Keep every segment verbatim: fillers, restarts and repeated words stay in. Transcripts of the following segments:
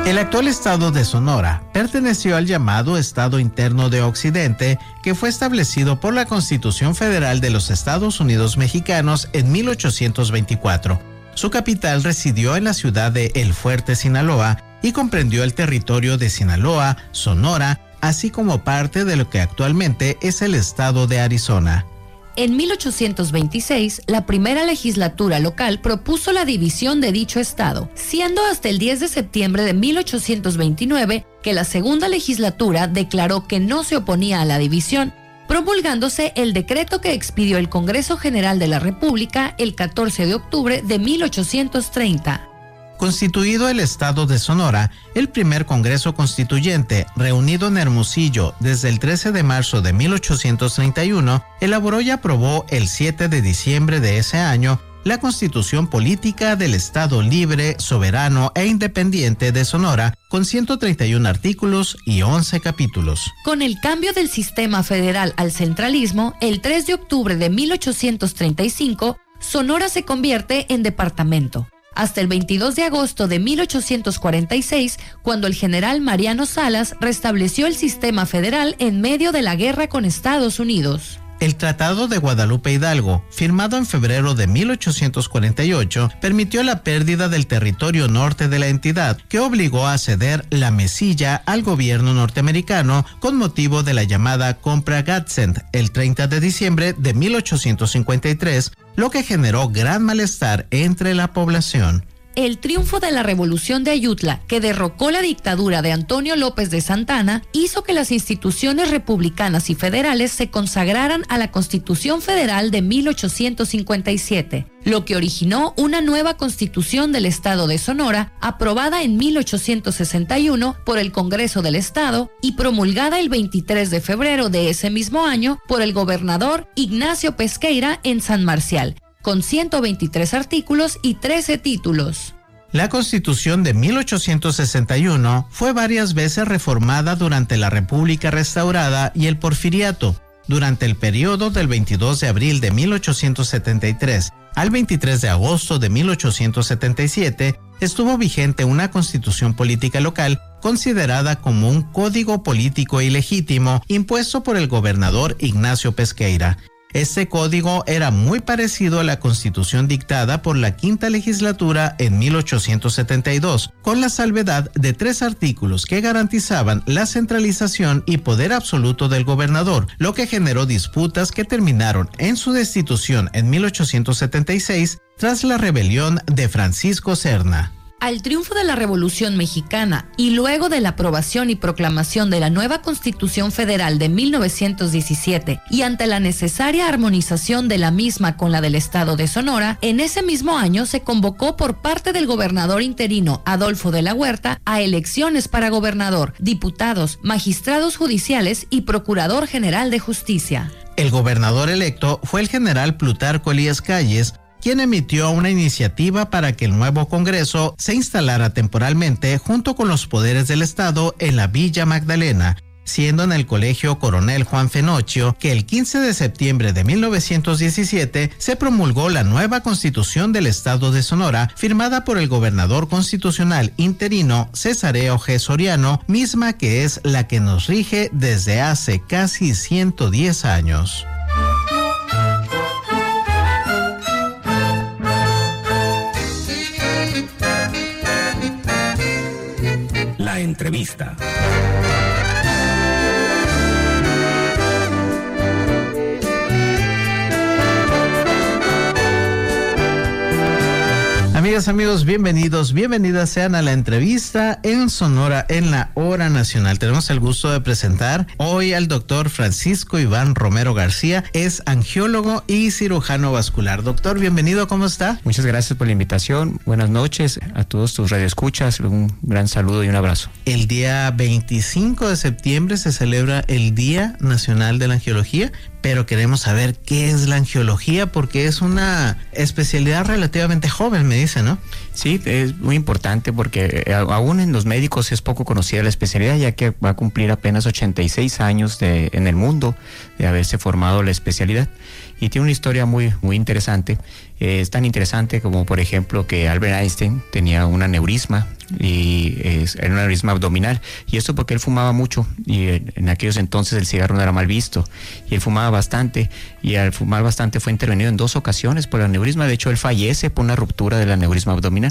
El actual estado de Sonora perteneció al llamado Estado Interno de Occidente, que fue establecido por la Constitución Federal de los Estados Unidos Mexicanos en mil ochocientos veinticuatro. Su capital residió en la ciudad de El Fuerte, Sinaloa, y comprendió el territorio de Sinaloa, Sonora, así como parte de lo que actualmente es el estado de Arizona. En mil ochocientos veintiséis, la primera legislatura local propuso la división de dicho estado, siendo hasta el diez de septiembre de mil ochocientos veintinueve que la segunda legislatura declaró que no se oponía a la división, promulgándose el decreto que expidió el Congreso General de la República el catorce de octubre de mil ochocientos treinta. Constituido el estado de Sonora, el primer Congreso Constituyente, reunido en Hermosillo desde el trece de marzo de mil ochocientos treinta y uno, elaboró y aprobó el siete de diciembre de ese año la Constitución Política del Estado Libre, Soberano e Independiente de Sonora, con ciento treinta y uno artículos y once capítulos. Con el cambio del sistema federal al centralismo, el tres de octubre de mil ochocientos treinta y cinco, Sonora se convierte en departamento. Hasta el veintidós de agosto de mil ochocientos cuarenta y seis, cuando el general Mariano Salas restableció el sistema federal en medio de la guerra con Estados Unidos. El Tratado de Guadalupe Hidalgo, firmado en febrero de mil ochocientos cuarenta y ocho, permitió la pérdida del territorio norte de la entidad, que obligó a ceder la Mesilla al gobierno norteamericano con motivo de la llamada Compra Gadsden el treinta de diciembre de mil ochocientos cincuenta y tres, lo que generó gran malestar entre la población. El triunfo de la Revolución de Ayutla, que derrocó la dictadura de Antonio López de Santana, hizo que las instituciones republicanas y federales se consagraran a la Constitución Federal de mil ochocientos cincuenta y siete, lo que originó una nueva Constitución del Estado de Sonora, aprobada en mil ochocientos sesenta y uno por el Congreso del Estado y promulgada el veintitrés de febrero de ese mismo año por el gobernador Ignacio Pesqueira en San Marcial, con ciento veintitrés artículos y trece títulos. La Constitución de mil ochocientos sesenta y uno fue varias veces reformada durante la República Restaurada y el Porfiriato. Durante el periodo del veintidós de abril de mil ochocientos setenta y tres al veintitrés de agosto de mil ochocientos setenta y siete, estuvo vigente una constitución política local considerada como un código político ilegítimo impuesto por el gobernador Ignacio Pesqueira. Este código era muy parecido a la Constitución dictada por la Quinta Legislatura en mil ochocientos setenta y dos, con la salvedad de tres artículos que garantizaban la centralización y poder absoluto del gobernador, lo que generó disputas que terminaron en su destitución en mil ochocientos setenta y seis tras la rebelión de Francisco Serna. Al triunfo de la Revolución Mexicana y luego de la aprobación y proclamación de la nueva Constitución Federal de mil novecientos diecisiete y ante la necesaria armonización de la misma con la del Estado de Sonora, en ese mismo año se convocó por parte del gobernador interino Adolfo de la Huerta a elecciones para gobernador, diputados, magistrados judiciales y Procurador General de Justicia. El gobernador electo fue el general Plutarco Elías Calles, quien emitió una iniciativa para que el nuevo Congreso se instalara temporalmente junto con los poderes del Estado en la Villa Magdalena, siendo en el Colegio Coronel Juan Fenochio que el quince de septiembre de mil novecientos diecisiete se promulgó la nueva Constitución del Estado de Sonora, firmada por el gobernador constitucional interino Cesáreo G. Soriano, misma que es la que nos rige desde hace casi ciento diez años. La entrevista. Amigas, amigos, bienvenidos, bienvenidas sean a la entrevista en Sonora en la Hora Nacional. Tenemos el gusto de presentar hoy al doctor Francisco Iván Romero García, es angiólogo y cirujano vascular. Doctor, bienvenido, ¿cómo está? Muchas gracias por la invitación, buenas noches a todos tus radioescuchas, un gran saludo y un abrazo. El día veinticinco de septiembre se celebra el Día Nacional de la Angiología, pero queremos saber qué es la angiología porque es una especialidad relativamente joven, me dice, ¿no? Sí, es muy importante porque aún en los médicos es poco conocida la especialidad, ya que va a cumplir apenas ochenta y seis años de, en el mundo de haberse formado la especialidad. Y tiene una historia muy, muy interesante. Eh, es tan interesante como, por ejemplo, que Albert Einstein tenía un aneurisma y es, era un aneurisma abdominal. Y esto porque él fumaba mucho y en, en aquellos entonces el cigarro no era mal visto y él fumaba bastante, y al fumar bastante fue intervenido en dos ocasiones por el aneurisma. De hecho, él fallece por una ruptura del aneurisma abdominal.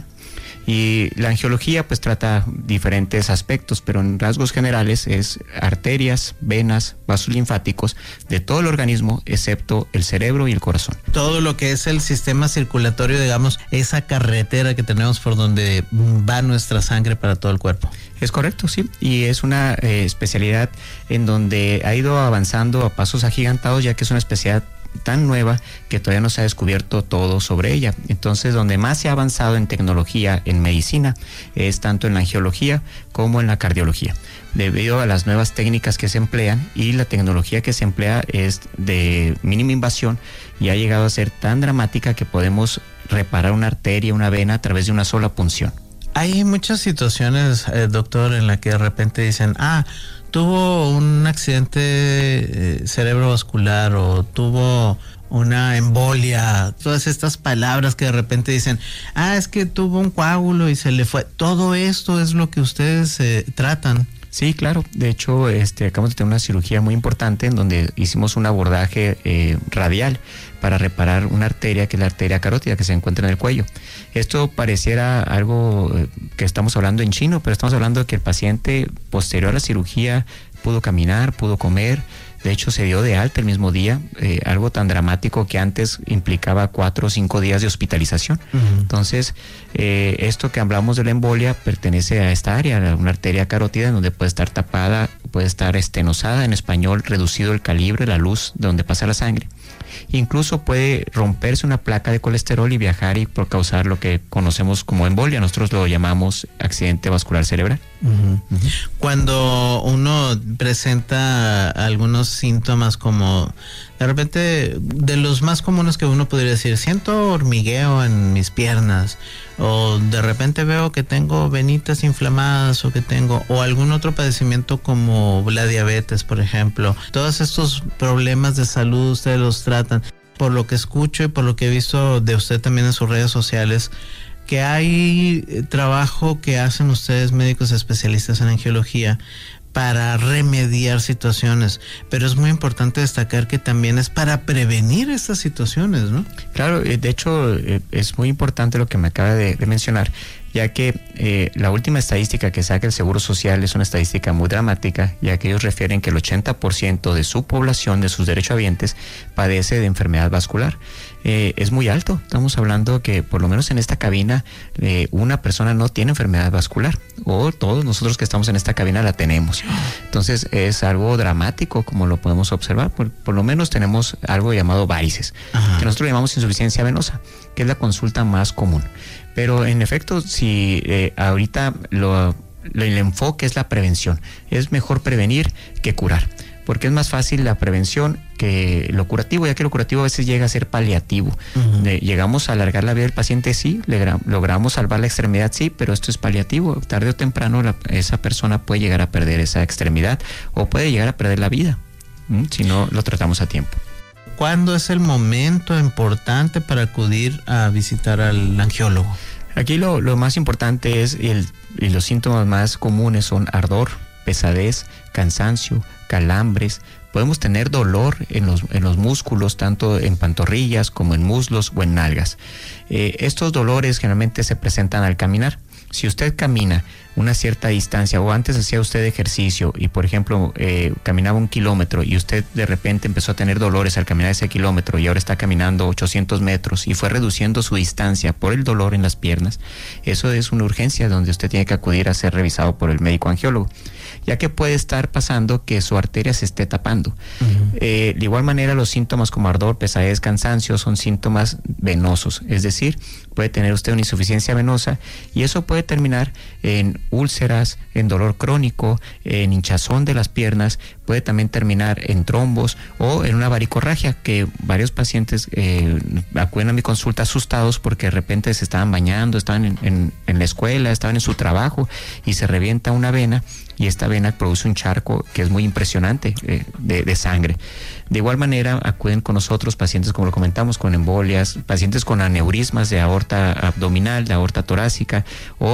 Y la angiología pues trata diferentes aspectos, pero en rasgos generales es arterias, venas, vasos linfáticos de todo el organismo excepto el cerebro y el corazón. Todo lo que es el sistema circulatorio, digamos, esa carretera que tenemos por donde va nuestra sangre para todo el cuerpo. Es correcto, sí, y es una eh, especialidad en donde ha ido avanzando a pasos agigantados, ya que es una especialidad tan nueva que todavía no se ha descubierto todo sobre ella. Entonces, donde más se ha avanzado en tecnología, en medicina, es tanto en la angiología como en la cardiología, debido a las nuevas técnicas que se emplean, y la tecnología que se emplea es de mínima invasión y ha llegado a ser tan dramática que podemos reparar una arteria, una vena a través de una sola punción. Hay muchas situaciones, eh, doctor, en la que de repente dicen, ah, tuvo un accidente eh, cerebrovascular o tuvo una embolia, todas estas palabras que de repente dicen, ah, es que tuvo un coágulo y se le fue. Todo esto es lo que ustedes eh, tratan. Sí, claro. De hecho, este, acabamos de tener una cirugía muy importante en donde hicimos un abordaje eh, radial para reparar una arteria, que es la arteria carótida que se encuentra en el cuello. Esto pareciera algo eh, que estamos hablando en chino, pero estamos hablando de que el paciente posterior a la cirugía pudo caminar, pudo comer. De hecho, se dio de alta el mismo día, eh, algo tan dramático que antes implicaba cuatro o cinco días de hospitalización. Uh-huh. Entonces, eh, esto que hablamos de la embolia pertenece a esta área, a una arteria carótida, en donde puede estar tapada, puede estar estenosada, en español, reducido el calibre, la luz de donde pasa la sangre. Incluso puede romperse una placa de colesterol y viajar y por causar lo que conocemos como embolia. Nosotros lo llamamos accidente vascular cerebral. Uh-huh. Uh-huh. Cuando uno presenta algunos síntomas como de repente, de los más comunes que uno podría decir, siento hormigueo en mis piernas, o de repente veo que tengo venitas inflamadas, o que tengo, o algún otro padecimiento como la diabetes, por ejemplo. Todos estos problemas de salud ustedes los tratan. Por lo que escucho y por lo que he visto de usted también en sus redes sociales, que hay trabajo que hacen ustedes, médicos especialistas en angiología, para remediar situaciones, pero es muy importante destacar que también es para prevenir estas situaciones, ¿no? Claro, de hecho es muy importante lo que me acaba de, de mencionar, ya que eh, la última estadística que saca el Seguro Social es una estadística muy dramática, ya que ellos refieren que el ochenta por ciento de su población, de sus derechohabientes, padece de enfermedad vascular. Eh, es muy alto. Estamos hablando que por lo menos en esta cabina eh, una persona no tiene enfermedad vascular, o todos nosotros que estamos en esta cabina la tenemos. Entonces es algo dramático, como lo podemos observar. Por, por lo menos tenemos algo llamado varices, Ajá. que nosotros llamamos insuficiencia venosa, que es la consulta más común. Pero en efecto, si eh, ahorita lo, lo, el enfoque es la prevención, es mejor prevenir que curar, porque es más fácil la prevención que lo curativo, ya que lo curativo a veces llega a ser paliativo. Uh-huh. De, llegamos a alargar la vida del paciente, sí, legra, logramos salvar la extremidad, sí, pero esto es paliativo. Tarde o temprano la, esa persona puede llegar a perder esa extremidad o puede llegar a perder la vida, ¿m? Si no lo tratamos a tiempo. ¿Cuándo es el momento importante para acudir a visitar al angiólogo? Aquí lo, lo más importante es, el, y los síntomas más comunes son ardor, pesadez, cansancio, calambres. Podemos tener dolor en los, en los músculos, tanto en pantorrillas como en muslos o en nalgas. Eh, estos dolores generalmente se presentan al caminar. Si usted camina una cierta distancia, o antes hacía usted ejercicio y por ejemplo eh, caminaba un kilómetro y usted de repente empezó a tener dolores al caminar ese kilómetro y ahora está caminando ochocientos metros y fue reduciendo su distancia por el dolor en las piernas, eso es una urgencia donde usted tiene que acudir a ser revisado por el médico angiólogo, ya que puede estar pasando que su arteria se esté tapando. Uh-huh. Eh, de igual manera, los síntomas como ardor, pesadez, cansancio son síntomas venosos, es decir, puede tener usted una insuficiencia venosa y eso puede terminar en úlceras, en dolor crónico, en hinchazón de las piernas, puede también terminar en trombos o en una varicorragia, que varios pacientes eh, acuden a mi consulta asustados porque de repente se estaban bañando, estaban en, en, en la escuela, estaban en su trabajo y se revienta una vena y esta vena produce un charco que es muy impresionante eh, de, de sangre. De igual manera acuden con nosotros pacientes, como lo comentamos, con embolias, pacientes con aneurismas de aorta abdominal, de aorta torácica o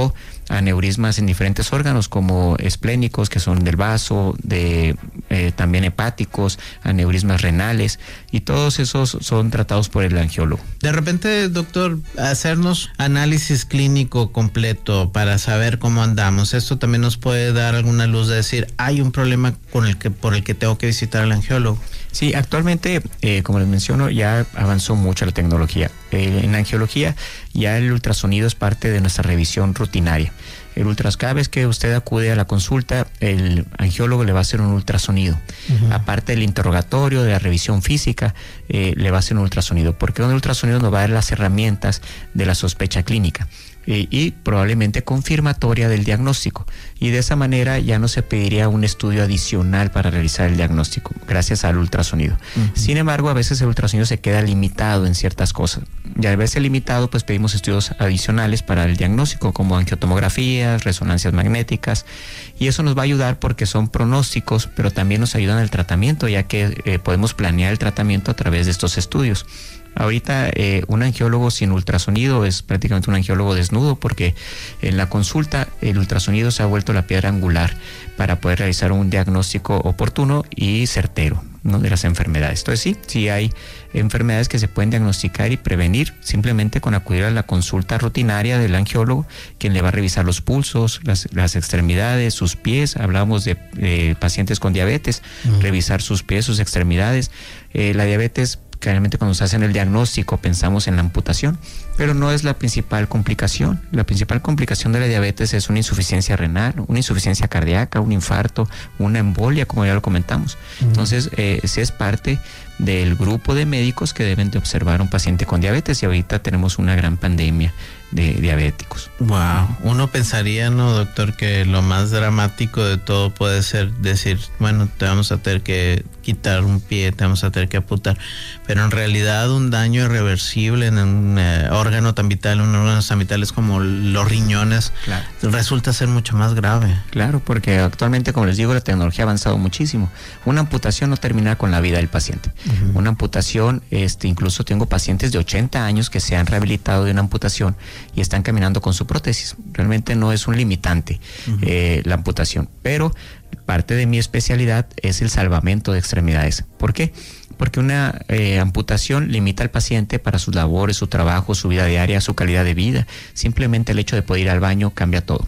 aneurismas en diferentes órganos como esplénicos, que son del vaso, de eh, también hepáticos, aneurismas renales, y todos esos son tratados por el angiólogo. De repente, doctor, hacernos análisis clínico completo para saber cómo andamos, esto también nos puede dar alguna luz de decir, hay un problema con el que por el que tengo que visitar al angiólogo. Sí, actualmente, eh, como les menciono, ya avanzó mucho la tecnología. Eh, en la angiología ya el ultrasonido es parte de nuestra revisión rutinaria. El ultras, cada vez que usted acude a la consulta, el angiólogo le va a hacer un ultrasonido. Uh-huh. Aparte del interrogatorio, de la revisión física, eh, le va a hacer un ultrasonido, porque un ultrasonido nos va a dar las herramientas de la sospecha clínica. Y, y probablemente confirmatoria del diagnóstico, y de esa manera ya no se pediría un estudio adicional para realizar el diagnóstico gracias al ultrasonido. Uh-huh. Sin embargo, a veces el ultrasonido se queda limitado en ciertas cosas, y al verse limitado pues pedimos estudios adicionales para el diagnóstico como angiotomografías, resonancias magnéticas, y eso nos va a ayudar porque son pronósticos, pero también nos ayudan en el tratamiento, ya que eh, podemos planear el tratamiento a través de estos estudios. Ahorita eh, un angiólogo sin ultrasonido es prácticamente un angiólogo desnudo, porque en la consulta el ultrasonido se ha vuelto la piedra angular para poder realizar un diagnóstico oportuno y certero, ¿no?, de las enfermedades. Entonces sí, sí hay enfermedades que se pueden diagnosticar y prevenir simplemente con acudir a la consulta rutinaria del angiólogo, quien le va a revisar los pulsos, las, las extremidades, sus pies. Hablamos de eh, pacientes con diabetes, uh-huh. revisar sus pies, sus extremidades. Eh, la diabetes, generalmente cuando se hace el diagnóstico pensamos en la amputación, pero no es la principal complicación. La principal complicación de la diabetes es una insuficiencia renal, una insuficiencia cardíaca, un infarto, una embolia, como ya lo comentamos. Uh-huh. Entonces, eh, ese es parte del grupo de médicos que deben de observar a un paciente con diabetes, y ahorita tenemos una gran pandemia de diabéticos. Wow, uno pensaría, ¿no, doctor, que lo más dramático de todo puede ser decir, bueno, te vamos a tener que quitar un pie, te vamos a tener que amputar, pero en realidad un daño irreversible en un eh, órgano tan vital, un órgano tan vital como los riñones, claro, resulta ser mucho más grave. Claro, porque actualmente, como les digo, la tecnología ha avanzado muchísimo. Una amputación no termina con la vida del paciente. Uh-huh. Una amputación, este, incluso tengo pacientes de ochenta años que se han rehabilitado de una amputación y están caminando con su prótesis. Realmente no es un limitante uh-huh. eh, la amputación, pero parte de mi especialidad es el salvamento de extremidades. ¿Por qué? Porque una eh, amputación limita al paciente para sus labores, su trabajo, su vida diaria, su calidad de vida. Simplemente el hecho de poder ir al baño cambia todo.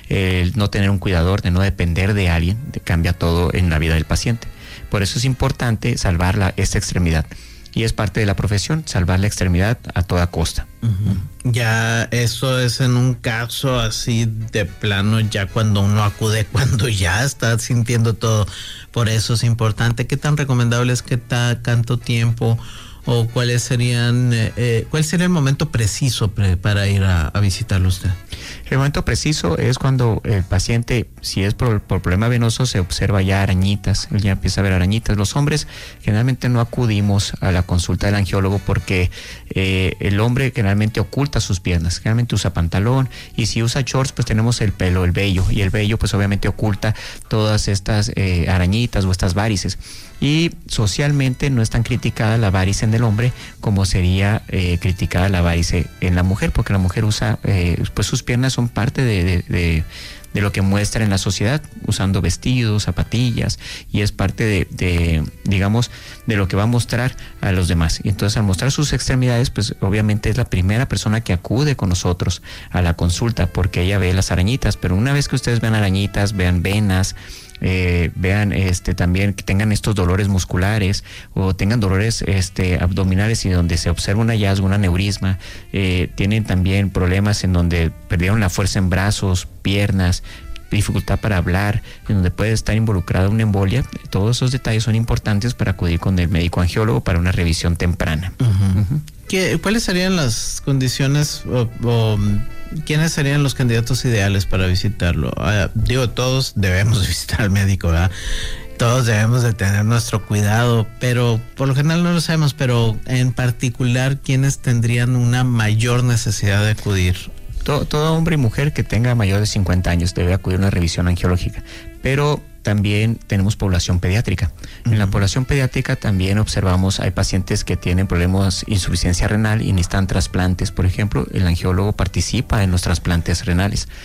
El no tener un cuidador, de no depender de alguien, de, cambia todo en la vida del paciente. Por eso es importante salvar la, esta extremidad. Y es parte de la profesión, salvar la extremidad a toda costa. Uh-huh. Ya eso es en un caso así de plano, ya cuando uno acude, cuando ya está sintiendo todo. Por eso es importante. ¿Qué tan recomendable es que ta, tanto tiempo o cuáles serían, eh, eh, cuál sería el momento preciso pre, para ir a, a visitarlo usted? El momento preciso es cuando el paciente, si es por, por problema venoso, se observa ya arañitas, él ya empieza a ver arañitas. Los hombres generalmente no acudimos a la consulta del angiólogo porque eh, el hombre generalmente oculta sus piernas, generalmente usa pantalón, y si usa shorts pues tenemos el pelo, el vello, y el vello pues obviamente oculta todas estas eh, arañitas o estas varices. Y socialmente no es tan criticada la varice en el hombre como sería eh, criticada la varice en la mujer, porque la mujer usa, eh, pues sus piernas son parte de, de, de, de lo que muestra en la sociedad, usando vestidos, zapatillas, y es parte de, de, digamos, de lo que va a mostrar a los demás. Y entonces al mostrar sus extremidades, pues obviamente es la primera persona que acude con nosotros a la consulta, porque ella ve las arañitas, pero una vez que ustedes vean arañitas, vean venas, Eh, vean este también que tengan estos dolores musculares o tengan dolores este abdominales y donde se observa un hallazgo, un aneurisma, eh, tienen también problemas en donde perdieron la fuerza en brazos, piernas, dificultad para hablar, en donde puede estar involucrada una embolia. Todos esos detalles son importantes para acudir con el médico angiólogo para una revisión temprana. Uh-huh. Uh-huh. ¿Qué, ¿Cuáles serían las condiciones o, o quiénes serían los candidatos ideales para visitarlo? Uh, digo, todos debemos visitar al médico, ¿verdad? Todos debemos de tener nuestro cuidado, pero por lo general no lo sabemos, pero en particular, ¿quiénes tendrían una mayor necesidad de acudir? Todo, todo hombre y mujer que tenga mayor de cincuenta años debe acudir a una revisión angiológica, pero también tenemos población pediátrica. Uh-huh. En la población pediátrica también observamos, hay pacientes que tienen problemas de insuficiencia renal y necesitan trasplantes, por ejemplo, el angiólogo participa en los trasplantes renales.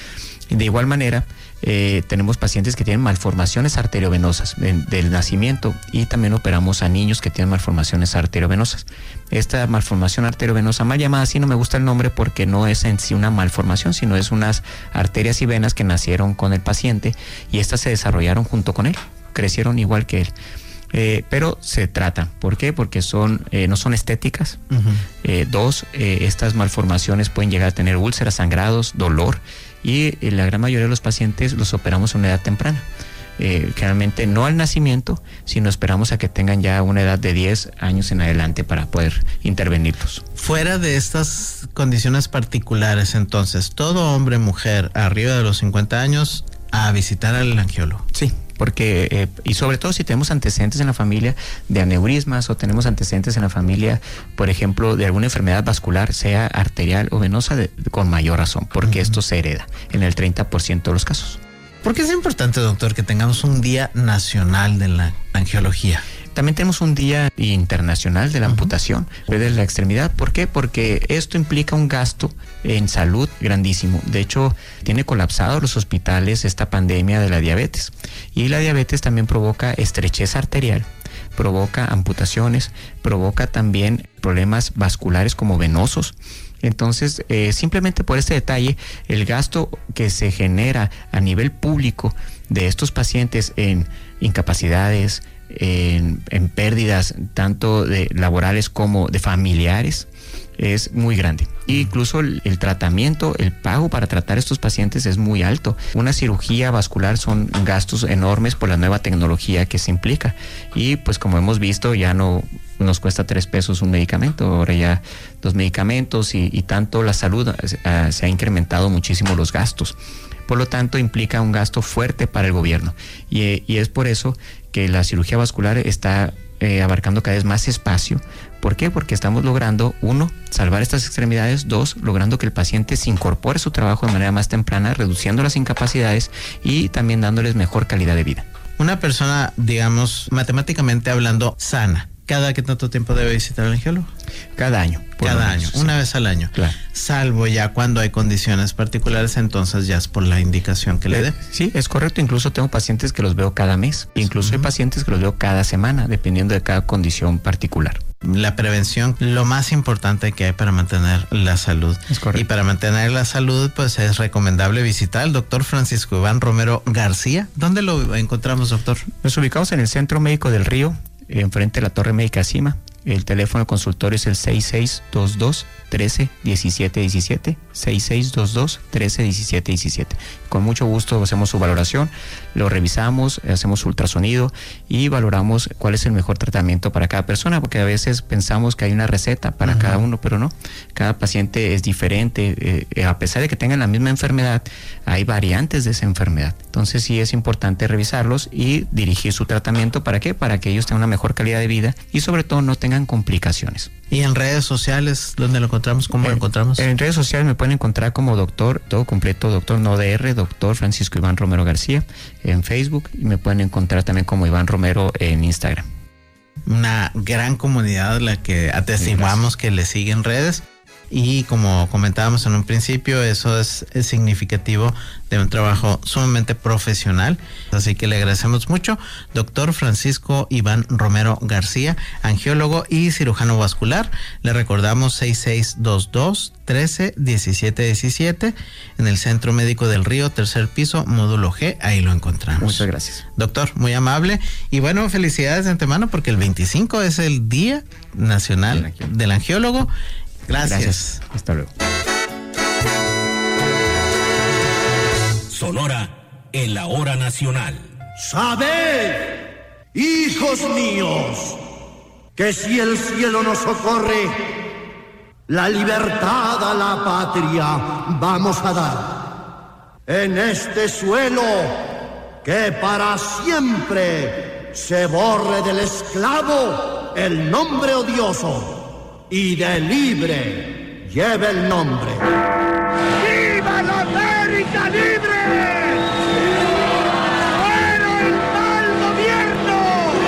De igual manera, eh, tenemos pacientes que tienen malformaciones arteriovenosas de, del nacimiento, y también operamos a niños que tienen malformaciones arteriovenosas. Esta malformación arteriovenosa, mal llamada así, no me gusta el nombre porque no es en sí una malformación, sino es unas arterias y venas que nacieron con el paciente y estas se desarrollaron junto con él, crecieron igual que él. Eh, pero se trata. ¿Por qué? Porque son eh, no son estéticas. Uh-huh. Eh, dos, eh, estas malformaciones pueden llegar a tener úlceras, sangrados, dolor, y eh, la gran mayoría de los pacientes los operamos a una edad temprana. Eh, generalmente no al nacimiento, sino esperamos a que tengan ya una edad de diez años en adelante para poder intervenirlos. Fuera de estas condiciones particulares, entonces, todo hombre, mujer arriba de los cincuenta años a visitar al angiólogo. Sí, porque, eh, y sobre todo si tenemos antecedentes en la familia de aneurismas o tenemos antecedentes en la familia, por ejemplo, de alguna enfermedad vascular, sea arterial o venosa, de, con mayor razón, porque uh-huh. esto se hereda en el treinta por ciento de los casos. ¿Por qué es importante, doctor, que tengamos un Día Nacional de la Angiología? También tenemos un Día Internacional de la Amputación uh-huh. de la extremidad. ¿Por qué? Porque esto implica un gasto en salud grandísimo. De hecho, tiene colapsados los hospitales esta pandemia de la diabetes. Y la diabetes también provoca estrechez arterial, provoca amputaciones, provoca también problemas vasculares como venosos. Entonces, eh, simplemente por este detalle, el gasto que se genera a nivel público de estos pacientes en incapacidades, en, en pérdidas tanto de laborales como de familiares, es muy grande. E incluso el, el tratamiento, el pago para tratar a estos pacientes es muy alto. Una cirugía vascular son gastos enormes por la nueva tecnología que se implica. Y pues como hemos visto, ya no nos cuesta tres pesos un medicamento, ahora ya los medicamentos y, y tanto la salud uh, se ha incrementado muchísimo los gastos. Por lo tanto, implica un gasto fuerte para el gobierno. Y, y es por eso que la cirugía vascular está eh, abarcando cada vez más espacio. ¿Por qué? Porque estamos logrando, uno, salvar estas extremidades, dos, logrando que el paciente se incorpore a su trabajo de manera más temprana, reduciendo las incapacidades y también dándoles mejor calidad de vida. Una persona, digamos, matemáticamente hablando, sana, ¿cada qué tanto tiempo debe visitar al angiólogo? Cada año. Cada año, sí. Una vez al año. Claro. Salvo ya cuando hay condiciones particulares, entonces ya es por la indicación que le dé. Sí, es correcto. Incluso tengo pacientes que los veo cada mes. Incluso uh-huh. hay pacientes que los veo cada semana, dependiendo de cada condición particular. La prevención, lo más importante que hay para mantener la salud. Es correcto. Y para mantener la salud, pues es recomendable visitar al doctor Francisco Iván Romero García. ¿Dónde lo encontramos, doctor? Nos ubicamos en el Centro Médico del Río, enfrente de la Torre Médica Cima. El teléfono de consultorio es el seis seis dos dos, uno tres uno siete uno siete, seis seis dos dos, uno tres uno siete uno siete. Con mucho gusto hacemos su valoración, lo revisamos, hacemos ultrasonido y valoramos cuál es el mejor tratamiento para cada persona, porque a veces pensamos que hay una receta para uh-huh. cada uno, pero no. Cada paciente es diferente. Eh, a pesar de que tengan la misma enfermedad, hay variantes de esa enfermedad. Entonces sí es importante revisarlos y dirigir su tratamiento. ¿Para qué? Para que ellos tengan una mejor calidad de vida y sobre todo no tengan complicaciones. ¿Y en redes sociales dónde lo encontramos? ¿Cómo en, lo encontramos? En redes sociales me pueden encontrar como doctor, todo completo, doctor no D R, doctor Francisco Iván Romero García en Facebook, y me pueden encontrar también como Iván Romero en Instagram. Una gran comunidad la que atestiguamos sí, que le sigue en redes. Y como comentábamos en un principio, eso es, es significativo de un trabajo sumamente profesional. Así que le agradecemos mucho, doctor Francisco Iván Romero García, angiólogo y cirujano vascular. Le recordamos seis seis dos dos, uno tres uno siete uno siete en el Centro Médico del Río, tercer piso, módulo G. Ahí lo encontramos. Muchas gracias. Doctor, muy amable. Y bueno, felicidades de antemano porque el veinticinco es el Día Nacional del Angiólogo. Gracias. Gracias. Hasta luego. Sonora en la hora nacional. Sabed, hijos míos, que si el cielo nos socorre, la libertad a la patria vamos a dar. En este suelo que para siempre se borre del esclavo el nombre odioso y de libre lleve el nombre. ¡Viva la América libre! ¡Fuera el mal gobierno!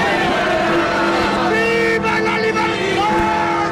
¡Viva la libertad!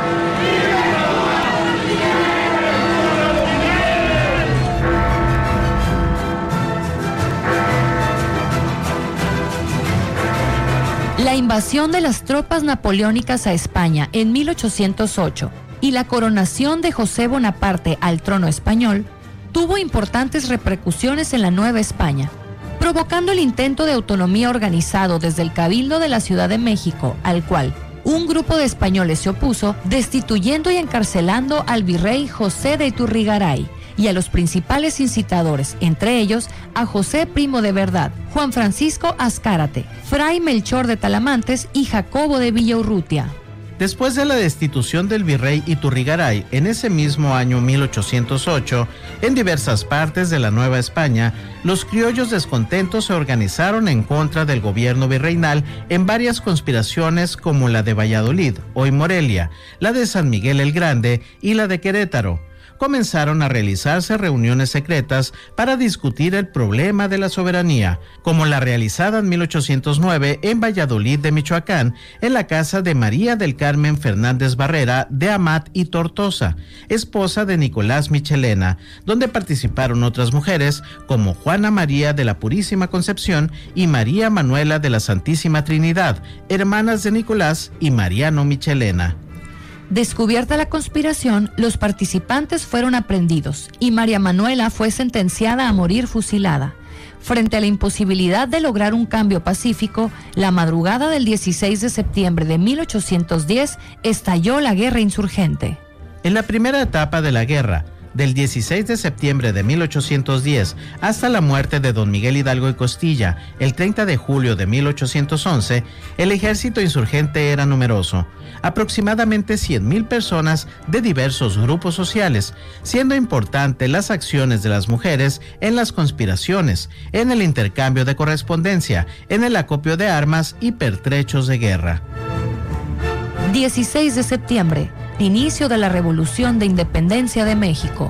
invasión de las tropas napoleónicas a España en mil ochocientos ocho y la coronación de José Bonaparte al trono español tuvo importantes repercusiones en la Nueva España, provocando el intento de autonomía organizado desde el Cabildo de la Ciudad de México, al cual un grupo de españoles se opuso, destituyendo y encarcelando al virrey José de Iturrigaray y a los principales incitadores, entre ellos a José Primo de Verdad, Juan Francisco Azcárate, Fray Melchor de Talamantes y Jacobo de Villaurrutia. Después de la destitución del virrey Iturrigaray en ese mismo año mil ochocientos ocho, en diversas partes de la Nueva España, los criollos descontentos se organizaron en contra del gobierno virreinal en varias conspiraciones como la de Valladolid, hoy Morelia, la de San Miguel el Grande y la de Querétaro. Comenzaron a realizarse reuniones secretas para discutir el problema de la soberanía, como la realizada en mil ochocientos nueve en Valladolid de Michoacán, en la casa de María del Carmen Fernández Barrera de Amat y Tortosa, esposa de Nicolás Michelena, donde participaron otras mujeres como Juana María de la Purísima Concepción y María Manuela de la Santísima Trinidad, hermanas de Nicolás y Mariano Michelena. Descubierta la conspiración, los participantes fueron aprehendidos y María Manuela fue sentenciada a morir fusilada. Frente a la imposibilidad de lograr un cambio pacífico, la madrugada del dieciséis de septiembre de mil ochocientos diez estalló la guerra insurgente. En la primera etapa de la guerra, del dieciséis de septiembre de mil ochocientos diez hasta la muerte de don Miguel Hidalgo y Costilla, el treinta de julio de mil ochocientos once, el ejército insurgente era numeroso, aproximadamente cien mil personas de diversos grupos sociales, siendo importante las acciones de las mujeres en las conspiraciones, en el intercambio de correspondencia, en el acopio de armas y pertrechos de guerra. dieciséis de septiembre, inicio de la Revolución de Independencia de México.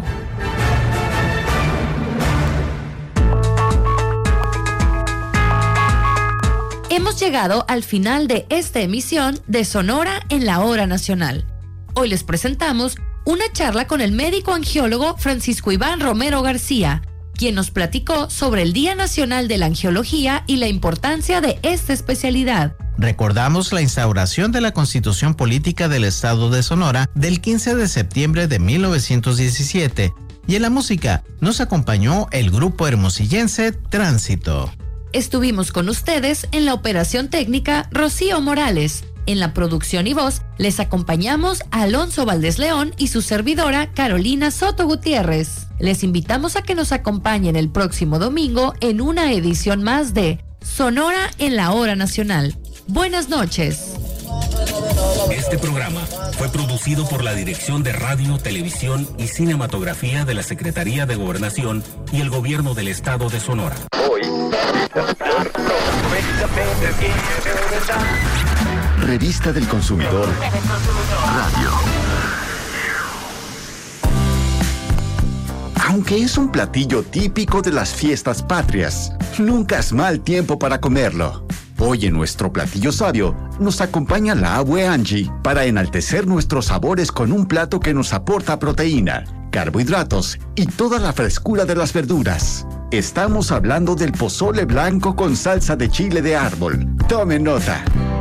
Hemos llegado al final de esta emisión de Sonora en la Hora Nacional. Hoy les presentamos una charla con el médico angiólogo Francisco Iván Romero García, quien nos platicó sobre el Día Nacional de la Angiología y la importancia de esta especialidad. Recordamos la instauración de la Constitución Política del Estado de Sonora del quince de septiembre de mil novecientos diecisiete, y en la música nos acompañó el grupo hermosillense Tránsito. Estuvimos con ustedes en la operación técnica Rocío Morales. En la producción y voz les acompañamos a Alonso Valdés León y su servidora Carolina Soto Gutiérrez. Les invitamos a que nos acompañen el próximo domingo en una edición más de Sonora en la Hora Nacional. Buenas noches. Este programa fue producido por la Dirección de Radio, Televisión y Cinematografía de la Secretaría de Gobernación y el Gobierno del Estado de Sonora. Revista del Consumidor Radio. Aunque es un platillo típico de las fiestas patrias, nunca es mal tiempo para comerlo. Hoy en nuestro platillo sabio nos acompaña la abue Angie para enaltecer nuestros sabores con un plato que nos aporta proteína, carbohidratos y toda la frescura de las verduras. Estamos hablando del pozole blanco con salsa de chile de árbol. Tomen nota.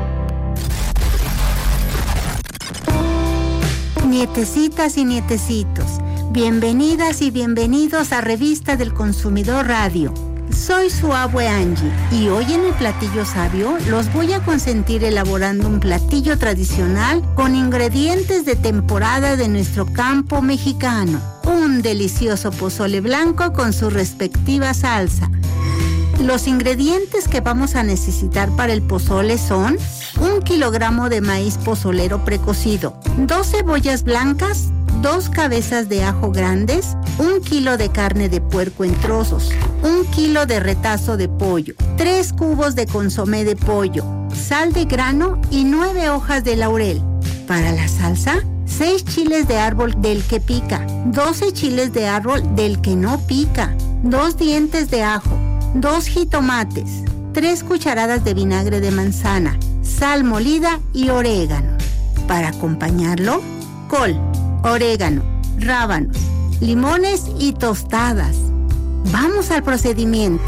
Nietecitas y nietecitos, bienvenidas y bienvenidos a Revista del Consumidor Radio. Soy su abue Angie y hoy en el platillo sabio los voy a consentir elaborando un platillo tradicional con ingredientes de temporada de nuestro campo mexicano. Un delicioso pozole blanco con su respectiva salsa. Los ingredientes que vamos a necesitar para el pozole son un kilogramo de maíz pozolero precocido, dos cebollas blancas, dos cabezas de ajo grandes, un kilo de carne de puerco en trozos, un kilo de retazo de pollo, tres cubos de consomé de pollo, sal de grano y nueve hojas de laurel. Para la salsa, seis chiles de árbol del que pica, doce chiles de árbol del que no pica, dos dientes de ajo, dos jitomates, tres cucharadas de vinagre de manzana, sal molida y orégano. Para acompañarlo, col, orégano, rábanos, limones y tostadas. Vamos al procedimiento.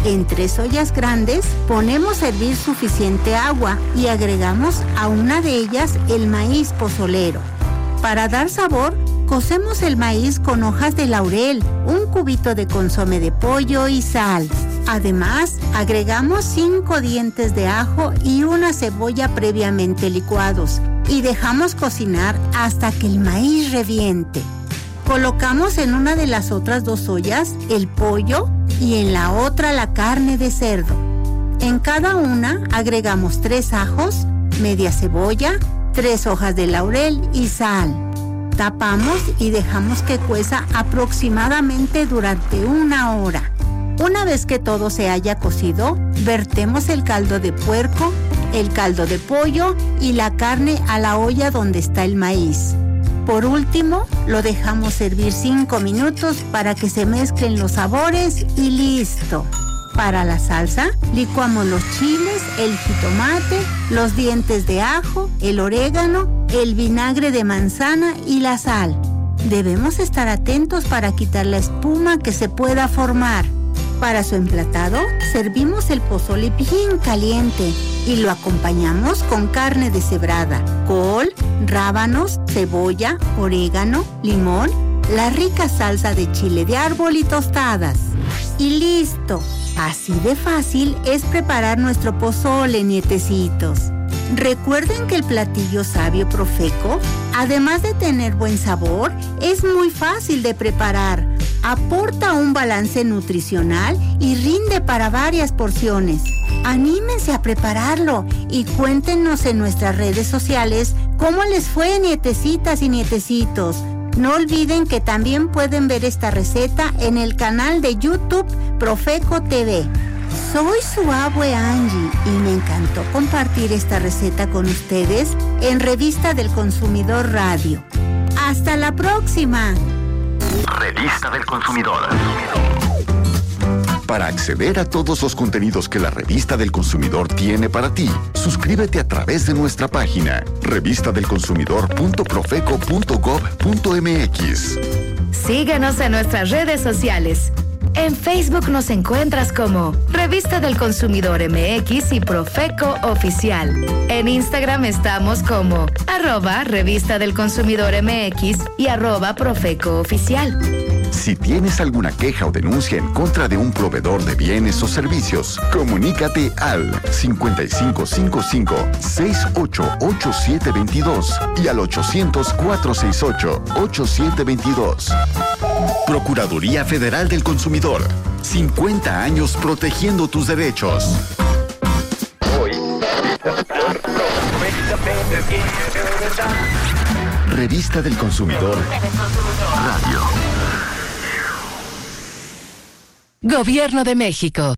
En tres ollas grandes ponemos a hervir suficiente agua y agregamos a una de ellas el maíz pozolero. Para dar sabor, cocemos el maíz con hojas de laurel, un cubito de consomé de pollo y sal. Además, agregamos cinco dientes de ajo y una cebolla previamente licuados y dejamos cocinar hasta que el maíz reviente. Colocamos en una de las otras dos ollas el pollo y en la otra la carne de cerdo. En cada una agregamos tres ajos, media cebolla, tres hojas de laurel y sal. Tapamos y dejamos que cueza aproximadamente durante una hora. Una vez que todo se haya cocido, vertemos el caldo de puerco, el caldo de pollo y la carne a la olla donde está el maíz. Por último, lo dejamos hervir cinco minutos para que se mezclen los sabores y listo. Para la salsa, licuamos los chiles, el jitomate, los dientes de ajo, el orégano, el vinagre de manzana y la sal. Debemos estar atentos para quitar la espuma que se pueda formar. Para su emplatado, servimos el pozole bien caliente y lo acompañamos con carne deshebrada, col, rábanos, cebolla, orégano, limón, la rica salsa de chile de árbol y tostadas. Y listo. Así de fácil es preparar nuestro pozole, nietecitos. Recuerden que el platillo sabio Profeco, además de tener buen sabor, es muy fácil de preparar. Aporta un balance nutricional y rinde para varias porciones. Anímense a prepararlo y cuéntenos en nuestras redes sociales cómo les fue, nietecitas y nietecitos. No olviden que también pueden ver esta receta en el canal de YouTube Profeco T V. Soy su abue Angie y me encantó compartir esta receta con ustedes en Revista del Consumidor Radio. ¡Hasta la próxima! Revista del Consumidor. Para acceder a todos los contenidos que la Revista del Consumidor tiene para ti, suscríbete a través de nuestra página revista del consumidor punto profeco punto gob punto mx. Síguenos en nuestras redes sociales. En Facebook nos encuentras como Revista del Consumidor M X y Profeco Oficial. En Instagram estamos como arroba Revista del Consumidor M X y arroba Profeco Oficial. Si tienes alguna queja o denuncia en contra de un proveedor de bienes o servicios, comunícate al cincuenta y cinco cincuenta y cinco, sesenta y ocho, ochenta y siete veintidós y al ochocientos, cuatrocientos sesenta y ocho, ochenta y siete veintidós. Procuraduría Federal del Consumidor. cincuenta años protegiendo tus derechos. Revista del Consumidor Radio. Gobierno de México.